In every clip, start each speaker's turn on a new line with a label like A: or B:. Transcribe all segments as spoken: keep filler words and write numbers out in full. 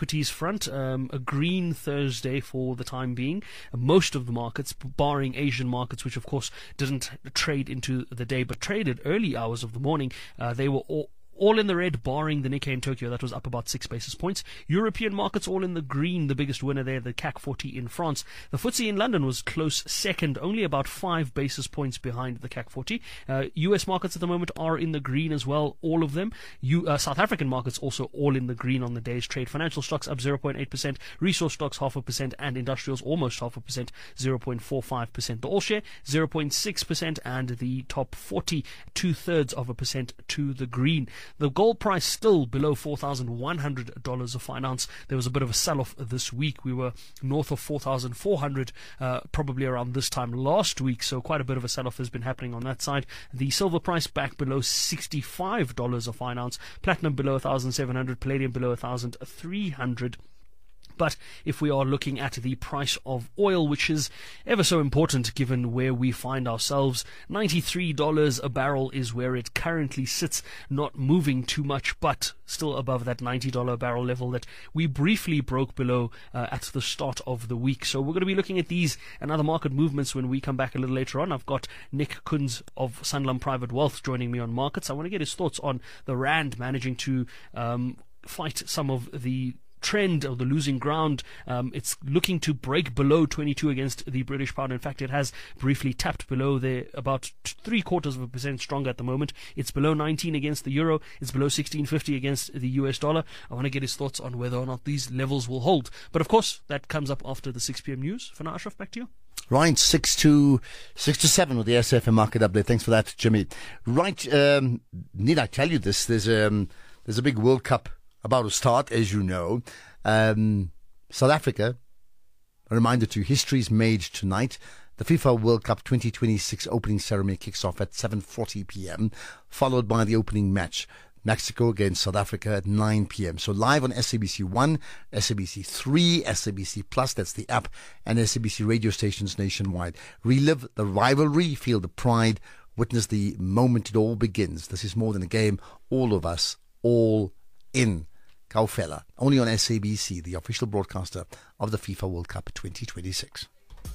A: equities front, um, a green Thursday for the time being. Most of the markets, barring Asian markets, which of course didn't trade into the day but traded early hours of the morning, uh, they were all All in the red, barring the Nikkei in Tokyo, that was up about six basis points. European markets all in the green, the biggest winner there, the C A C forty in France. The F T S E in London was close second, only about five basis points behind the C A C forty. Uh, U S markets at the moment are in the green as well, all of them. U, uh, South African markets also all in the green on the day's trade. Financial stocks up zero point eight percent, resource stocks half a percent, and industrials almost half a percent, zero point four five percent. The all share, zero point six percent, and the top forty, two-thirds of a percent to the green. The gold price still below four thousand one hundred dollars a fine ounce. There was a bit of a sell-off this week. We were north of four thousand four hundred dollars uh, probably around this time last week, so quite a bit of a sell-off has been happening on that side. The silver price back below sixty-five dollars a fine ounce. Platinum below one thousand seven hundred dollars. Palladium below one thousand three hundred dollars. But if we are looking at the price of oil, which is ever so important given where we find ourselves, ninety-three dollars a barrel is where it currently sits, not moving too much, but still above that ninety dollars a barrel level that we briefly broke below uh, at the start of the week. So we're going to be looking at these and other market movements when we come back a little later on. I've got Nick Kunz of Sanlam Private Wealth joining me on markets. I want to get his thoughts on the Rand managing to um, fight some of the trend of the losing ground. Um, it's looking to break below twenty-two against the British pound. In fact, it has briefly tapped below there, about three quarters of a percent stronger at the moment. It's below nineteen against the euro. It's below sixteen fifty against the U S dollar. I want to get his thoughts on whether or not these levels will hold. But of course, that comes up after the six p.m. news. For now, Ashraf, back to you.
B: Right, six to six to seven with the S A F M market update. Thanks for that, Jimmy. Right, um, need I tell you this? There's um, there's a big World Cup about to start, as you know. Um, South Africa, a reminder to you, history is made tonight. The FIFA World Cup twenty twenty-six opening ceremony kicks off at seven forty p.m, followed by the opening match, Mexico against South Africa at nine p.m. So live on S A B C one, S A B C three, S A B C Plus, that's the app, and S A B C radio stations nationwide. Relive the rivalry, feel the pride, witness the moment it all begins. This is more than a game, all of us, all in. Kaufela, only on S A B C, the official broadcaster of the FIFA World Cup twenty twenty-six.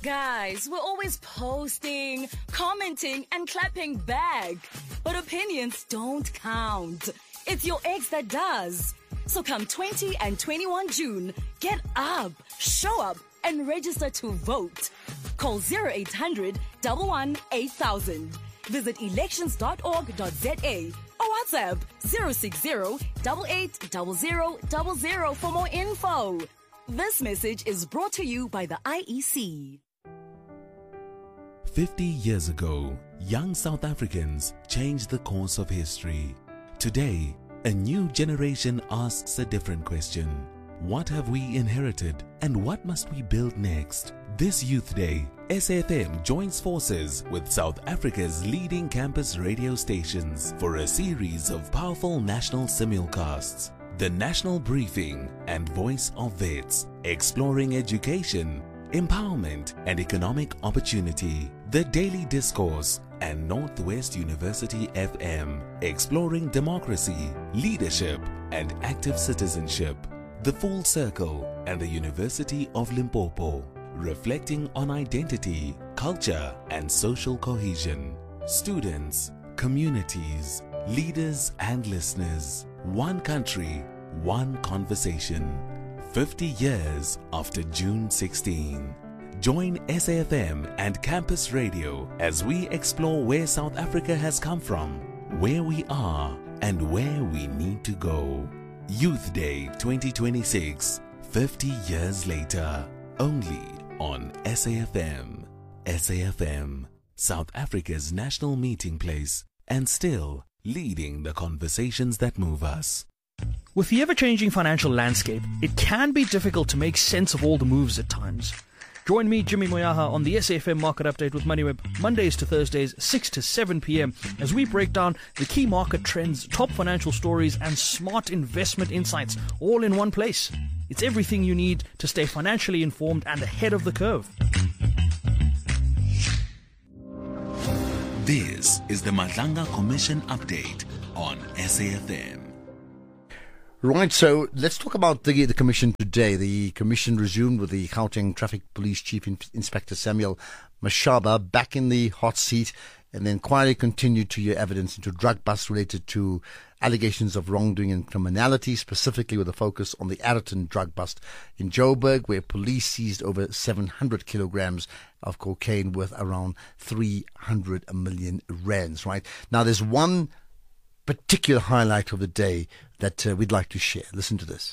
C: Guys, we're always posting, commenting, and clapping back. But opinions don't count. It's your ex that does. So come twentieth and twenty-first of June, get up, show up, and register to vote. Call zero eight hundred, one one eight thousand. Visit elections dot org dot za or WhatsApp zero six zero, eight eight zero zero zero zero for more info. This message is brought to you by the I E C.
D: Fifty years ago, young South Africans changed the course of history. Today, a new generation asks a different question. What have we inherited and what must we build next? This Youth Day, S A F M joins forces with South Africa's leading campus radio stations for a series of powerful national simulcasts. The National Briefing and Voice of Vets, exploring education, empowerment and economic opportunity. The Daily Discourse and Northwest University F M, exploring democracy, leadership and active citizenship. The Full Circle and the University of Limpopo, reflecting on identity, culture and social cohesion. Students, communities, leaders and listeners. One country, one conversation. fifty years after June sixteenth. Join S A F M and Campus Radio as we explore where South Africa has come from, where we are and where we need to go. Youth Day twenty twenty-six, fifty years later, only on S A F M. S A F M, South Africa's national meeting place, and still leading the conversations that move us.
A: With the ever-changing financial landscape, it can be difficult to make sense of all the moves at times. Join me, Jimmy Moyaha, on the S A F M Market Update with MoneyWeb, Mondays to Thursdays, six to seven p.m, as we break down the key market trends, top financial stories, and smart investment insights, all in one place. It's everything you need to stay financially informed and ahead of the curve.
D: This is the Madlanga Commission Update on S A F M.
B: Right, so let's talk about the the commission today. The commission resumed with the Gauteng Traffic Police Chief In- Inspector Samuel Mashaba back in the hot seat, and the inquiry continued to hear evidence into drug busts related to allegations of wrongdoing and criminality, specifically with a focus on the Ayrton drug bust in Joburg, where police seized over seven hundred kilograms of cocaine worth around three hundred million rands. Right now, there's one particular highlight of the day that uh, we'd like to share. Listen to this.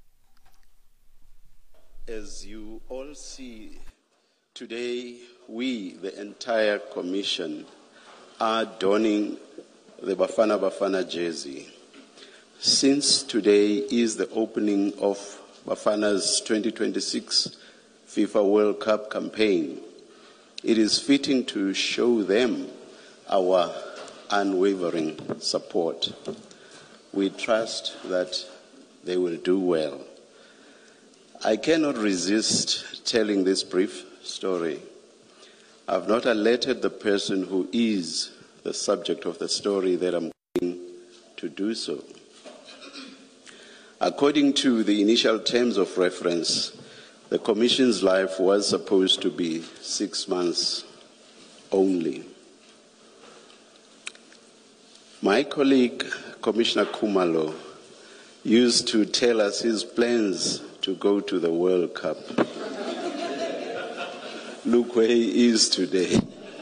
E: As you all see, today we, the entire commission, are donning the Bafana Bafana jersey. Since today is the opening of Bafana's twenty twenty-six FIFA World Cup campaign, it is fitting to show them our unwavering support. We trust that they will do well. I cannot resist telling this brief story. I've not alerted the person who is the subject of the story that I'm going to do so. According to the initial terms of reference, the Commission's life was supposed to be six months only. My colleague, Commissioner Khumalo, used to tell us his plans to go to the World Cup. Look where he is today.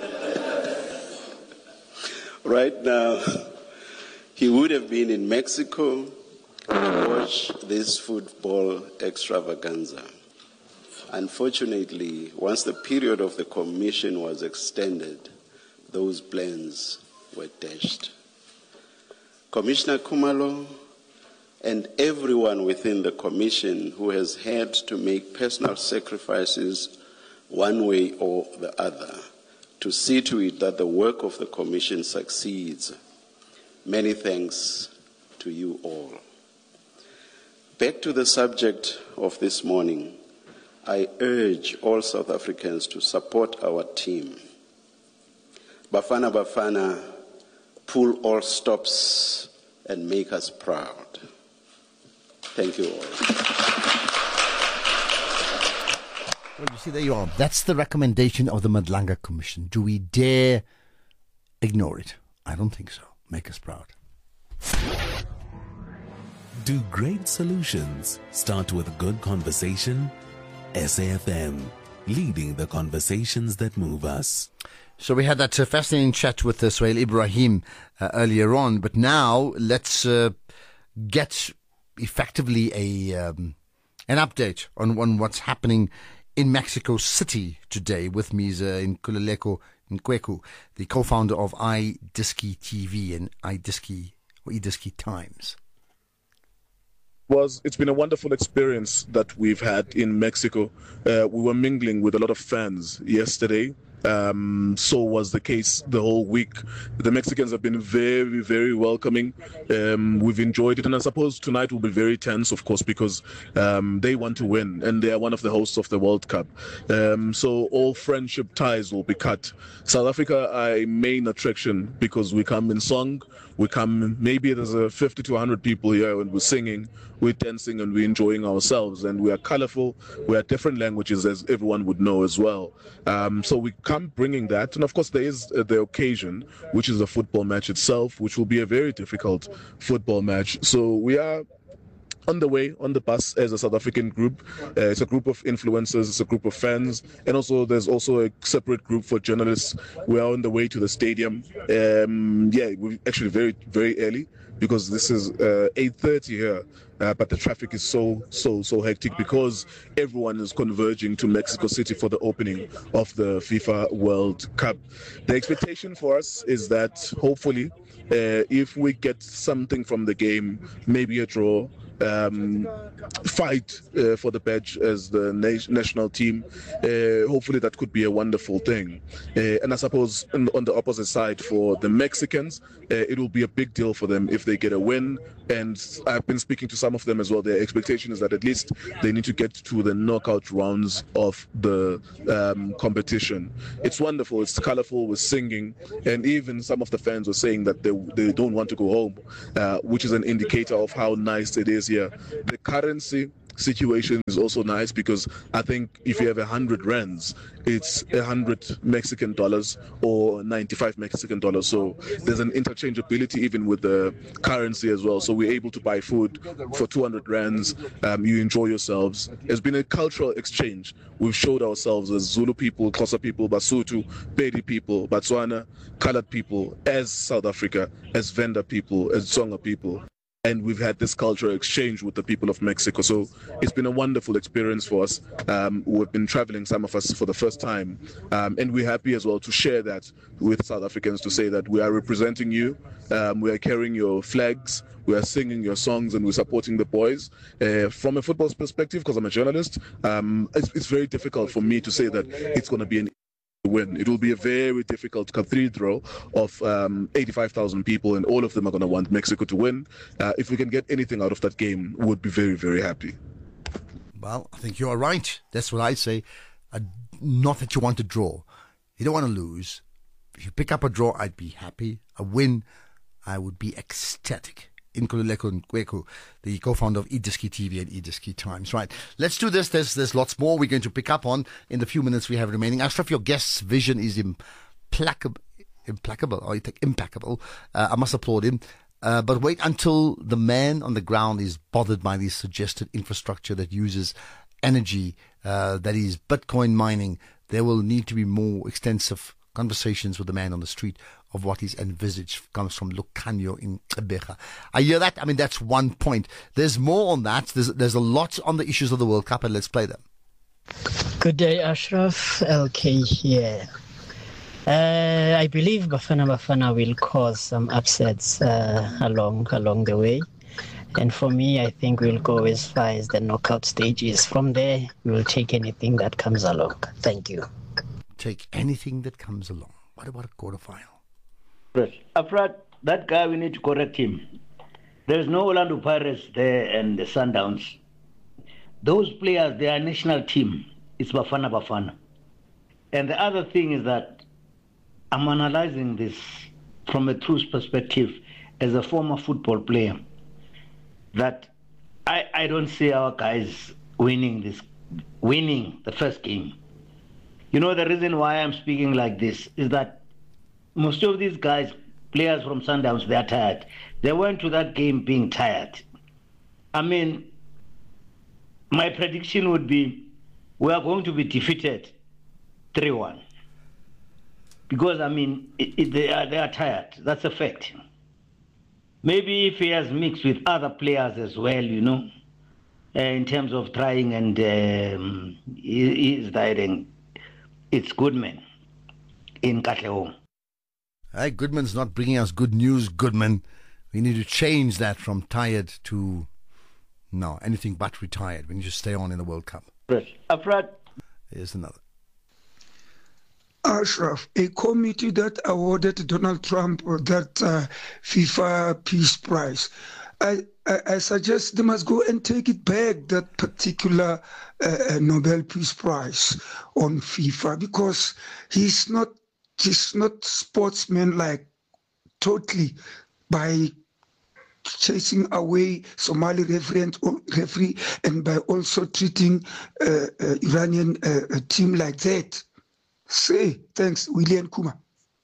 E: Right now, he would have been in Mexico to watch this football extravaganza. Unfortunately, once the period of the commission was extended, those plans were dashed. Commissioner Khumalo and everyone within the commission who has had to make personal sacrifices one way or the other to see to it that the work of the commission succeeds. Many thanks to you all. Back to the subject of this morning, I urge all South Africans to support our team. Bafana Bafana, pull all stops and make us proud. Thank you all.
B: Well, you see, there you are. That's the recommendation of the Madlanga Commission. Do we dare ignore it? I don't think so. Make us proud.
D: Do great solutions start with good conversation? S A F M, leading the conversations that move us.
B: So we had that uh, fascinating chat with uh, Suhail Ibrahim uh, earlier on, but now let's uh, get effectively a um, an update on, on what's happening in Mexico City today. With me is uh, Nkululeko Nkweku, the co-founder of iDiski T V and iDiski or iDiski Times.
F: Was it's been a wonderful experience that we've had in Mexico. Uh, we were mingling with a lot of fans yesterday. Um, so was the case the whole week. The Mexicans have been very, very welcoming. Um, we've enjoyed it, and I suppose tonight will be very tense, of course, because um, they want to win, and they are one of the hosts of the World Cup. Um, so all friendship ties will be cut. South Africa are a main attraction because we come in song. We come, maybe there's a fifty to one hundred people here, and we're singing, we're dancing, and we're enjoying ourselves. And we are colorful. We are different languages, as everyone would know as well. Um, so we come bringing that. And of course, there is uh, the occasion, which is a football match itself, which will be a very difficult football match. So we are on the way, on the bus as a South African group. Uh, it's a group of influencers, it's a group of fans, and also there's also a separate group for journalists. We are on the way to the stadium. Um, yeah, we're actually very, very early because this is uh, eight thirty here. Uh, but the traffic is so, so, so hectic because everyone is converging to Mexico City for the opening of the FIFA World Cup. The expectation for us is that hopefully, uh, if we get something from the game, maybe a draw, Um, fight uh, for the badge as the na- national team. Uh, hopefully that could be a wonderful thing. Uh, and I suppose on, on the opposite side for the Mexicans, uh, it will be a big deal for them if they get a win And I've been speaking to some of them as well. Their expectation is that at least they need to get to the knockout rounds of the um, competition. It's wonderful, it's colorful, we're singing, and even some of the fans were saying that they, they don't want to go home, uh, which is an indicator of how nice it is here. The currency situation is also nice because I think if you have a hundred rands, it's a hundred Mexican dollars or ninety-five Mexican dollars. So there's an interchangeability even with the currency as well. So we're able to buy food for two hundred rands. Um, you enjoy yourselves. It's been a cultural exchange. We've showed ourselves as Zulu people, Xhosa people, Basotho, Pedi people, Botswana, colored people, as South Africa, as Venda people, as Tsonga people. And we've had this cultural exchange with the people of Mexico. So it's been a wonderful experience for us. Um, we've been traveling, some of us, for the first time. Um, and we're happy as well to share that with South Africans, to say that we are representing you. Um, we are carrying your flags. We are singing your songs, and we're supporting the boys. Uh, from a football perspective, because I'm a journalist, um, it's, it's very difficult for me to say that it's going to be an win. It will be a very difficult cathedral of um, eighty-five thousand people, and all of them are going to want Mexico to win. Uh, if we can get anything out of that game, we would be very, very happy.
B: Well, I think you are right. That's what I say. Uh, not that you want to draw. You don't want to lose. If you pick up a draw, I'd be happy. A win, I would be ecstatic. Nkululeko Nkweko, the co-founder of eDiski T V and eDiski Times. Right, let's do this. There's there's lots more we're going to pick up on in the few minutes we have remaining. Ashraf, your guest's vision is implacable. Implacable, or you think impeccable. Uh, I must applaud him. Uh, but wait until the man on the ground is bothered by this suggested infrastructure that uses energy, uh, that is Bitcoin mining. There will need to be more extensive conversations with the man on the street of what is envisaged. Comes from Lucanio in Gqeberha. I hear that. I mean, that's one point. There's more on that. There's there's a lot on the issues of the World Cup, and let's play them.
G: Good day, Ashraf. L K here. Uh, I believe Bafana Bafana will cause some upsets uh, along along the way. And for me, I think we'll go as far as the knockout stages. From there, we'll take anything that comes along. Thank you.
B: Take anything that comes along. What about a quarterfinal?
H: Afrat, that guy, we need to correct him. There's no Orlando Pirates there and the Sundowns. Those players, they are a national team. It's Bafana Bafana. And the other thing is that I'm analyzing this from a truth perspective as a former football player, that I, I don't see our guys winning this, winning the first game. You know, the reason why I'm speaking like this is that most of these guys, players from Sundowns, they are tired. They went to that game being tired. I mean, my prediction would be we are going to be defeated three one. Because, I mean, it, it, they, are, they are tired. That's a fact. Maybe if he has mixed with other players as well, you know, uh, in terms of trying and um, he, he's tiring. It's Goodman in Katlehong.
B: Hey, Goodman's not bringing us good news, Goodman. We need to change that from tired to, no, anything but retired. We need to stay on in the World Cup.
H: Afrat.
B: Here's another.
I: Ashraf, a committee that awarded Donald Trump that uh, FIFA Peace Prize. I, I, I suggest they must go and take it back, that particular uh, Nobel Peace Prize on FIFA, because he's not he's not sportsman-like totally by chasing away Somali referee and, referee and by also treating uh, uh, Iranian uh, team like that. Say, thanks, William Kuma.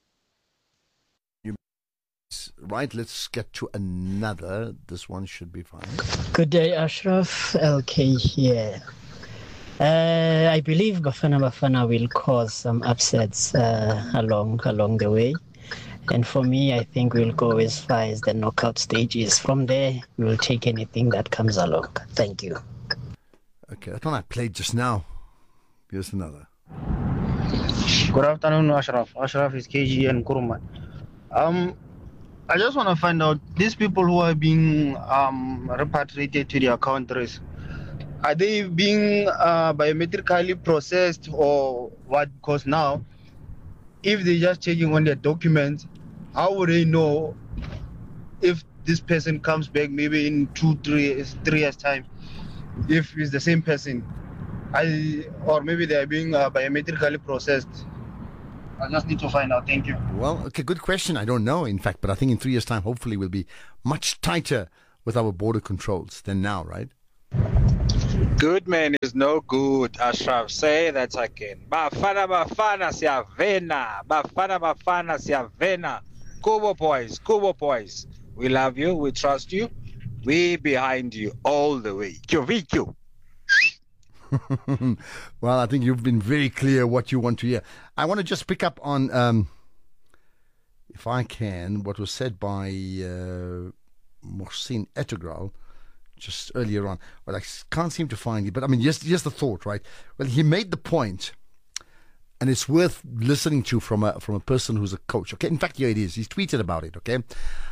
B: Right, let's get to another. This one should be fine.
G: Good day, Ashraf. L K here. Uh, I believe Bafana Bafana will cause some upsets uh, along along the way. And for me, I think we'll go as far as the knockout stages. From there, we'll take anything that comes along. Thank you.
B: Okay, that one I played just now. Here's another.
J: Good afternoon, Ashraf. Ashraf is K G and Kuruman. Um, I just want to find out, these people who are being um, repatriated to their countries, are they being uh, biometrically processed or what? Because now, if they're just checking on their documents, how would they know if this person comes back maybe in two, three, three years time, if it's the same person, I or maybe they are being uh, biometrically processed. I just need to find out. Thank you.
B: Well, okay, good question. I don't know, in fact, but I think in three years' time, hopefully, we'll be much tighter with our border controls than now, right?
K: Good man is no good, Ashraf. Say that again. Bafana Bafana Siavena. Bafana Bafana Siavena. Kubo boys, Kubo boys. We love you. We trust you. We behind you all the way. Q V Q.
B: Well, I think you've been very clear what you want to hear. I want to just pick up on, um, if I can, what was said by uh, Mohsin Ettegral just earlier on. Well, I can't seem to find it, but I mean, just, just the thought, right? Well, he made the point, and it's worth listening to from a, from a person who's a coach. Okay, in fact, here it is. He's tweeted about it, okay?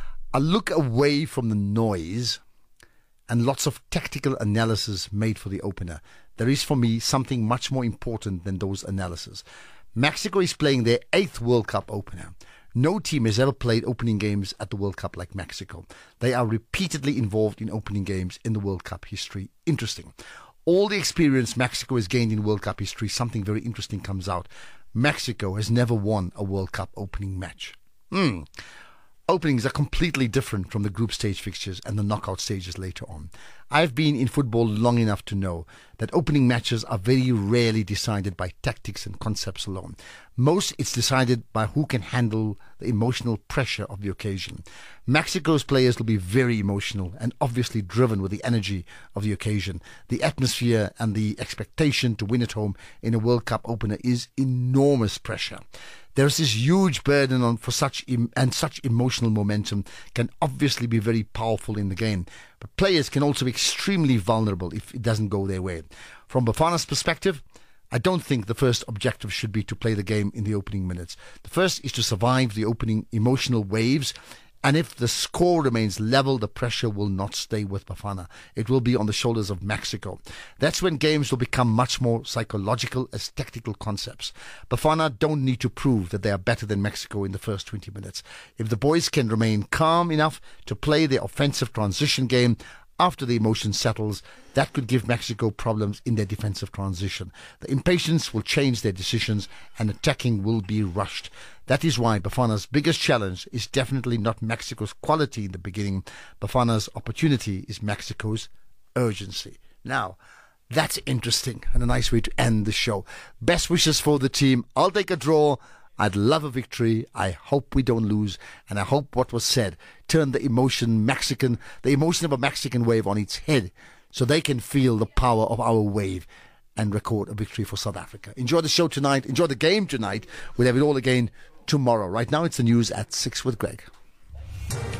B: A look away from the noise and lots of tactical analysis made for the opener. There is, for me, something much more important than those analyses. Mexico is playing their eighth World Cup opener. No team has ever played opening games at the World Cup like Mexico. They are repeatedly involved in opening games in the World Cup history. Interesting. All the experience Mexico has gained in World Cup history, something very interesting comes out. Mexico has never won a World Cup opening match. Hmm. Openings are completely different from the group stage fixtures and the knockout stages later on. I've been in football long enough to know that opening matches are very rarely decided by tactics and concepts alone. Most it's decided by who can handle the emotional pressure of the occasion. Mexico's players will be very emotional and obviously driven with the energy of the occasion. The atmosphere and the expectation to win at home in a World Cup opener is enormous pressure. There's this huge burden on for such em- and such emotional momentum can obviously be very powerful in the game. But players can also be extremely vulnerable if it doesn't go their way. From Bafana's perspective, I don't think the first objective should be to play the game in the opening minutes. The first is to survive the opening emotional waves. And if the score remains level, the pressure will not stay with Bafana. It will be on the shoulders of Mexico. That's when games will become much more psychological as tactical concepts. Bafana don't need to prove that they are better than Mexico in the first twenty minutes. If the boys can remain calm enough to play their offensive transition game after the emotion settles, that could give Mexico problems in their defensive transition. The impatience will change their decisions and attacking will be rushed. That is why Bafana's biggest challenge is definitely not Mexico's quality in the beginning. Bafana's opportunity is Mexico's urgency. Now, that's interesting and a nice way to end the show. Best wishes for the team. I'll take a draw. I'd love a victory. I hope we don't lose. And I hope what was said turned the emotion Mexican, the emotion of a Mexican wave on its head so they can feel the power of our wave and record a victory for South Africa. Enjoy the show tonight. Enjoy the game tonight. We'll have it all again tomorrow. Right now, it's the news at six with Greg.